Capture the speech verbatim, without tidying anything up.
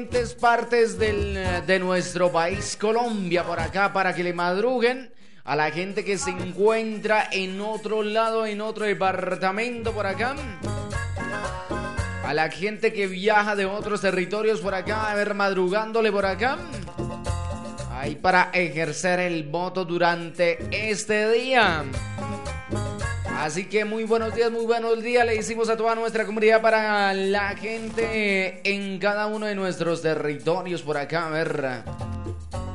diferentes partes del, de nuestro país, Colombia, por acá, para que le madruguen a la gente que se encuentra en otro lado, en otro departamento por acá, a la gente que viaja de otros territorios por acá, a ver, madrugándole por acá, ahí para ejercer el voto durante este día. Así que muy buenos días, muy buenos días le decimos a toda nuestra comunidad, para la gente en cada uno de nuestros territorios por acá, a ver.